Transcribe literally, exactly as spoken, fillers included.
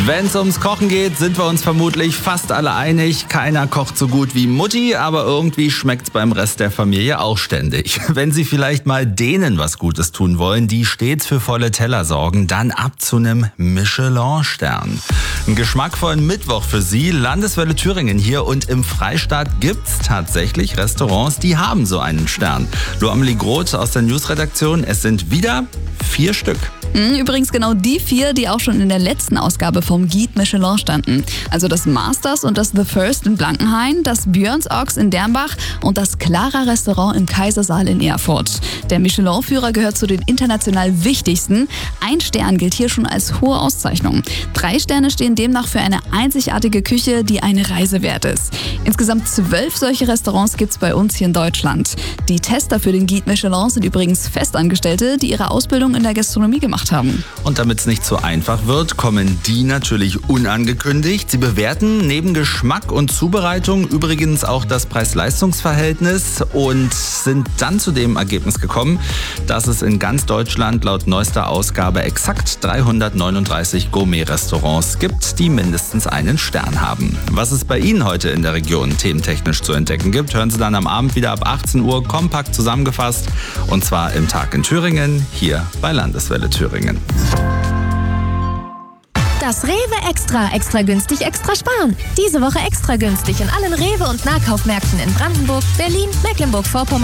Wenn es ums Kochen geht, sind wir uns vermutlich fast alle einig. Keiner kocht so gut wie Mutti, aber irgendwie schmeckt's beim Rest der Familie auch ständig. Wenn Sie vielleicht mal denen was Gutes tun wollen, die stets für volle Teller sorgen, dann ab zu einem Michelin-Stern. Einen geschmackvollen Mittwoch für Sie. Landeswelle Thüringen hier, und im Freistaat gibt's tatsächlich Restaurants, die haben so einen Stern. Lo Amelie Groth aus der Newsredaktion, es sind wieder vier Stück. Übrigens genau die vier, die auch schon in der letzten Ausgabe vom Guide Michelin standen. Also das Masters und das The First in Blankenhain, das Björns Ochs in Dernbach und das Clara Restaurant im Kaisersaal in Erfurt. Der Michelin-Führer gehört zu den international wichtigsten. Ein Stern gilt hier schon als hohe Auszeichnung. Drei Sterne stehen demnach für eine einzigartige Küche, die eine Reise wert ist. Insgesamt zwölf solche Restaurants gibt es bei uns hier in Deutschland. Die Tester für den Guide Michelin sind übrigens Festangestellte, die ihre Ausbildung in der Gastronomie gemacht haben. Und damit es nicht so einfach wird, kommen die natürlich unangekündigt. Sie bewerten neben Geschmack und Zubereitung übrigens auch das Preis-Leistungs-Verhältnis und sind dann zu dem Ergebnis gekommen, dass es in ganz Deutschland laut neuester Ausgabe exakt dreihundertneununddreißig Gourmet-Restaurants gibt, die mindestens einen Stern haben. Was es bei Ihnen heute in der Region thementechnisch zu entdecken gibt, hören Sie dann am Abend wieder ab achtzehn Uhr kompakt zusammengefasst, und zwar im Tag in Thüringen, hier bei Landeswelle Thüringen. Das Rewe Extra, extra günstig, extra sparen. Diese Woche extra günstig in allen Rewe- und Nahkaufmärkten in Brandenburg, Berlin, Mecklenburg-Vorpommern